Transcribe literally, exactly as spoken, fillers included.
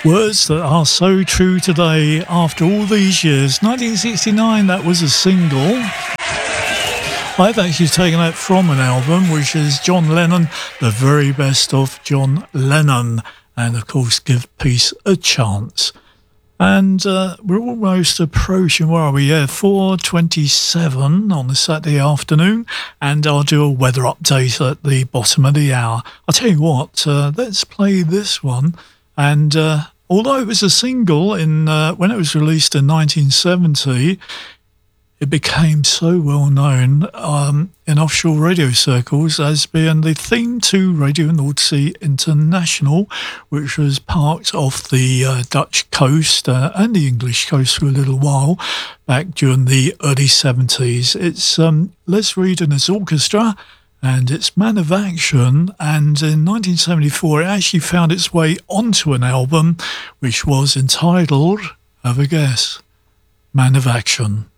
Words that are so true today after all these years. nineteen sixty-nine, that was a single. I've actually taken that from an album, which is John Lennon, the very best of John Lennon. And, of course, Give Peace a Chance. And uh, we're almost approaching, where are we? Yeah, four twenty-seven on the Saturday afternoon. And I'll do a weather update at the bottom of the hour. I'll tell you what, uh, let's play this one. And uh, although it was a single in uh, when it was released in nineteen seventy, it became so well known um, in offshore radio circles as being the theme to Radio North Sea International, which was part of the uh, Dutch coast uh, and the English coast for a little while back during the early seventies. It's um, Les Reed and his orchestra, and it's Man of Action, and in nineteen seventy-four it actually found its way onto an album which was entitled, have a guess, Man of Action.